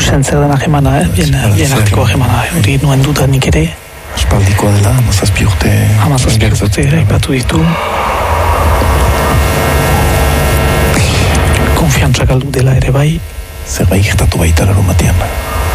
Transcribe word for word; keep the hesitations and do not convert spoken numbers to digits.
Ixen zer denak emana, eh? bien, bien arteko emana, hori nuen dudan nik ere. Aspaldikoa dela, hamazazpi urte. Hamazazpi urte, aipatu ditu. Konfiantza galdu dela ere bai. Zerbait gertatu baita larun batean.